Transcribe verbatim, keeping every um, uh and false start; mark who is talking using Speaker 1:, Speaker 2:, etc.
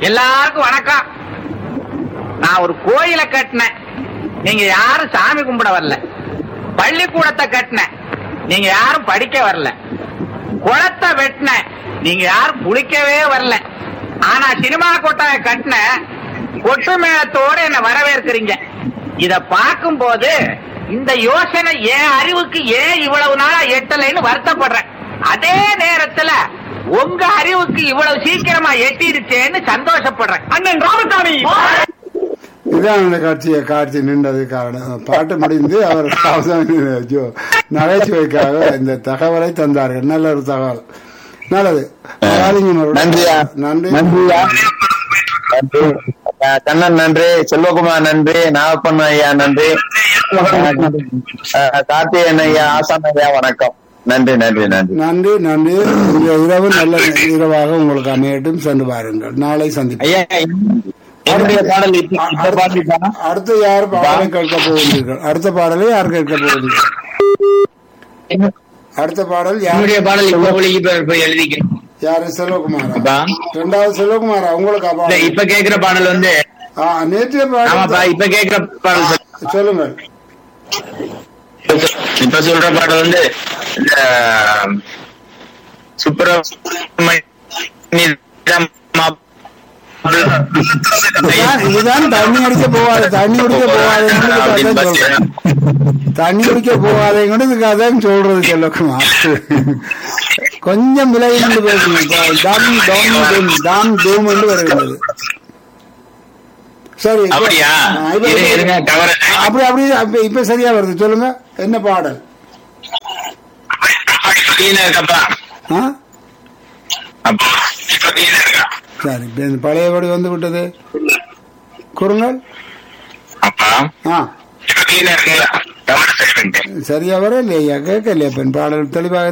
Speaker 1: எல்லாருக்கும் வணக்கம். நான் ஒரு கோயிலை கட்டினேன், நீங்க யாரும் சாமி கும்பிட வரல. பள்ளிக்கூடத்தை கட்டினேன், நீங்க யாரும் படிக்க வரல. குளத்தை வெட்டினேன், நீங்க யாரும் குளிக்கவே வரல. ஆனா சினிமா கொட்டாய கட்டின கொட்டு மேளத்தோட என்ன வரவேற்கிறீங்க. இத பார்க்கும் போது இந்த யோசனை என் அறிவுக்கு ஏன் இவ்வளவு நாளா எட்டலைன்னு வருத்தப்படுறேன். அதே நேரத்துல உங்க அறிவுக்கு இவ்வளவு சீக்கிரமா எட்டிருச்சேன்னு சந்தோஷப்படுறேன். அண்ணன் ராமசாமி
Speaker 2: இதான் அந்த காட்சியை காட்சி நின்றது காரணம். பாட்டு முடிந்து அவர் நகைச்சுவைக்காக இந்த தகவலை தந்தார்கள். நல்ல ஒரு தகவல், நல்லது.
Speaker 3: நன்றியா
Speaker 2: நன்றி
Speaker 3: நன்றியா கண்ணன் நன்றி, செல்வகுமார் நன்றி, நாகப்பன் ஐயா நன்றி, கார்த்திகேயன் ஐயா, ஆசான் ஐயா வணக்கம். நன்றி நன்றி நன்றி
Speaker 2: நன்றி நன்றி. இந்த இரவு நல்ல இரவாக உங்களுக்கு அமையட்டும். சென்று பாருங்கள். நாளை சந்திப்போம். அடுத்து யார் பாடலை கேட்க போகிறீர்கள்? அடுத்த பாடலை யார் கேட்க போகிறீர்கள்? அடுத்த பாடல் யாருடைய பாடல்?
Speaker 4: எழுதிக்கிறோம்.
Speaker 2: யாரு? செல்வகுமாரா? ரெண்டாவது செல்வகுமாரா உங்களுக்கு?
Speaker 4: இப்ப கேக்குற பாடல் வந்து
Speaker 2: நேற்றைய பாடல்.
Speaker 4: இப்ப கேக்குற பாடல்
Speaker 2: சொல்லுங்கள்.
Speaker 4: இப்ப சொல்ற பாடல் வந்து
Speaker 2: இதுதான் தண்ணி அடிக்க போவாது, தண்ணி குடிக்க போவாது, தண்ணி குடிக்க போவாதைங்க இதுக்காக சொல்றது. செல்வகுமார் கொஞ்சம் விலகி பேசுங்க. தாம் தூம் என்று வருகிறது. சரி, அப்படி அப்படி இப்ப சரியா வருது. சொல்லுங்க, என்ன பாடல்? சரி, பழையபடி வந்து விட்டது. குறுங்கள். சரியா வர இல்லையா? கேட்க இல்லையா? பெண் பாடல் தெளிவாக